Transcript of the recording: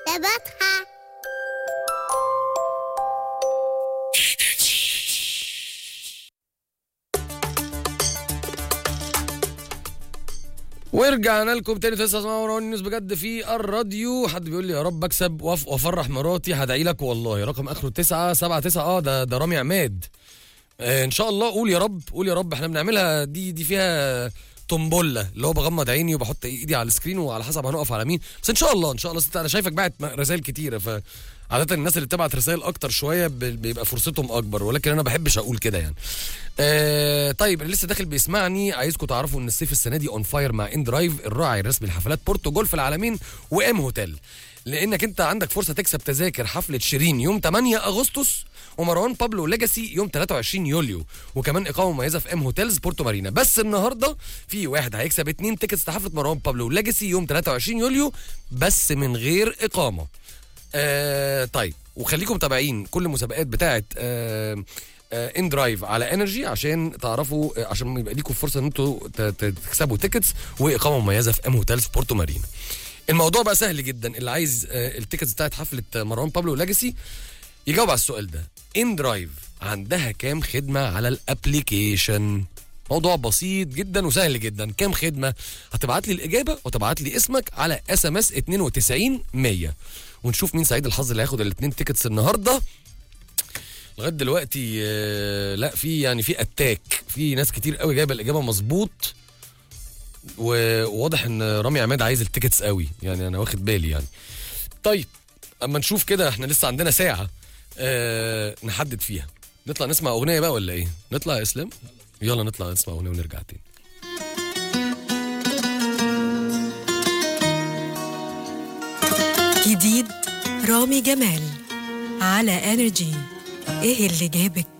بطحة. ورجعنا لكم تاني تسمعوا مروان النيوز بجد في الراديو. حد بيقول لي يا رب اكسب وافرح مراتي، هدعي لك والله. رقم اخره 979. ده رامي عماد. ان شاء الله. قول يا رب، قول يا رب. احنا بنعملها دي فيها طنبله، اللي هو بغمض عيني وبحط ايدي على السكرين وعلى حسب هنقف على مين. بس ان شاء الله ان شاء الله. انا شايفك بعت رسائل كتيره، فعادة الناس اللي بتبعت رسائل اكتر شويه بيبقى فرصتهم اكبر، ولكن انا بحبش اقول كده يعني. طيب اللي لسه داخل بيسمعني، عايزكم تعرفوا ان الصيف السنه دي اون فاير مع ان درايف، الراعي الرسمي لحفلات بورتو جولف العالمين وام هوتيل. لانك انت عندك فرصه تكسب تذاكر حفله شيرين يوم 8 اغسطس ومروان بابلو ليجاسي يوم 23 يوليو، وكمان اقامه مميزه في ام هوتيلز بورتو مارينا. بس النهارده في واحد هيكسب 2 تيكتس لحفله مروان بابلو ليجاسي يوم 23 يوليو بس من غير اقامه. طيب وخليكم متابعين كل المسابقات بتاعه ان درايف على انرجي عشان تعرفوا، عشان يبقى ليكم فرصه ان انتوا تكسبوا تيكتس واقامه مميزه في ام هوتيلز بورتو مارينا. الموضوع بقى سهل جدا. اللي عايز التيكتس بتاعت حفله مروان بابلو ليجاسي يجاوب على السؤال ده: ان درايف عندها كام خدمه على الابليكيشن؟ موضوع بسيط جدا وسهل جدا. كام خدمه؟ هتبعت لي الاجابه وتبعت لي اسمك على SMS 92 100 ونشوف مين سعيد الحظ اللي هياخد الاثنين تيكتس النهارده. لغايه دلوقتي لا في اتاك، في ناس كتير قوي جايبه الاجابه مظبوط، وواضح ان رامي عماد عايز التيكتس قوي يعني، انا واخد بالي يعني. طيب اما نشوف كده، احنا لسه عندنا ساعه نحدد فيها. نطلع نسمع اغنيه بقى ولا ايه؟ نطلع يا اسلام، يلا نطلع نسمع اغنيه ونرجع تاني. جديد رامي جمال على انرجي. ايه اللي جابك